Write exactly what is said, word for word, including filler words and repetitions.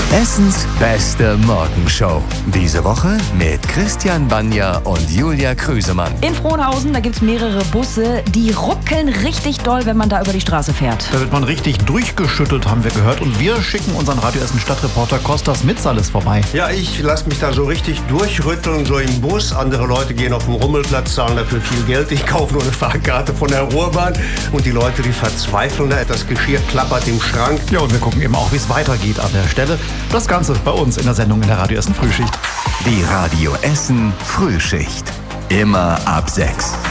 Essens beste Morgenshow. Diese Woche mit Christian Banja und Julia Krüsemann. In Frohnhausen, da gibt es mehrere Busse, die ruckeln richtig doll, wenn man da über die Straße fährt. Da wird man richtig durchgeschüttelt, haben wir gehört. Und wir schicken unseren Radio Essen Stadtreporter Kostas Mitsalis vorbei. Ja, ich lasse mich da so richtig durchrütteln, so im Bus. Andere Leute gehen auf den Rummelplatz, zahlen dafür viel Geld. Ich kaufe nur eine Fahrkarte von der Ruhrbahn. Und die Leute, die verzweifeln da. Das Geschirr klappert im Schrank. Ja, und wir gucken eben auch, wie es weitergeht an der Stelle. Das Ganze bei uns in der Sendung in der Radio Essen Frühschicht. Die Radio Essen Frühschicht. Immer ab sechs.